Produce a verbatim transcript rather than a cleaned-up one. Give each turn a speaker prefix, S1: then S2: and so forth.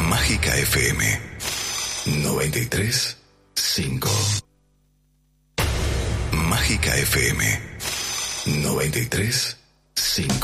S1: Mágica F M noventa y tres punto cinco. Mágica F M noventa y tres punto cinco.